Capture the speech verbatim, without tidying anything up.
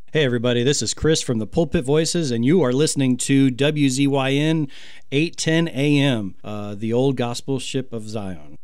Hey, everybody, this is Chris from the Pulpit Voices, and you are listening to W Z Y N eight ten A M, uh, the old gospel ship of Zion.